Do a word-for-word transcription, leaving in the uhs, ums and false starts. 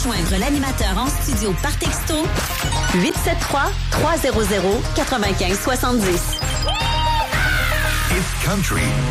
rejoindre l'animateur en studio par texto huit sept trois, trois zéro zéro, neuf cinq six zéro. It's country.